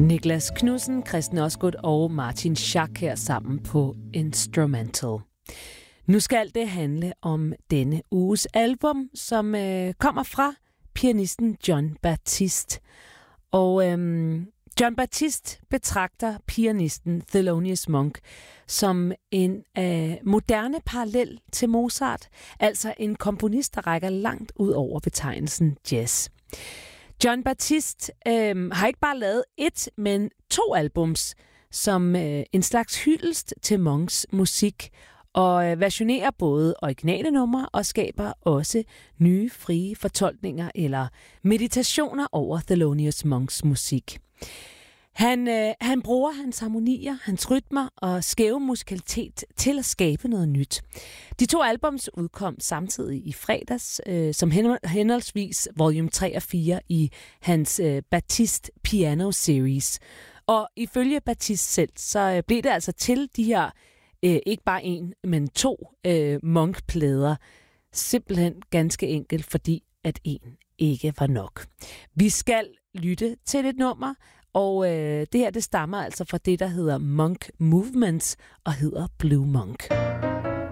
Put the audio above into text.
Niklas Knudsen, Christen Osgood og Martin Schack her sammen på Instrumental. Nu skal det handle om denne uges album, som kommer fra pianisten Jon Batiste. Og Jon Batiste betragter pianisten Thelonious Monk som en moderne parallel til Mozart, altså en komponist, der rækker langt ud over betegnelsen jazz. Jon Batiste har ikke bare lavet et, men 2 albums som en slags hyldest til Monks musik, og versionerer både originale numre og skaber også nye frie fortolkninger eller meditationer over Thelonious Monks musik. Han bruger hans harmonier, hans rytmer og skæve musikalitet til at skabe noget nyt. De 2 albums udkom samtidig i fredags, som henholdsvis volume 3 og 4 i hans Batiste Piano Series. Og ifølge Batiste selv, så blev det altså til de her ikke bare 1, men 2 Monk-plader. Simpelthen ganske enkelt, fordi at 1 ikke var nok. Vi skal lytte til et nummer, og det her det stammer altså fra det, der hedder Monk Movements og hedder Blue Monk.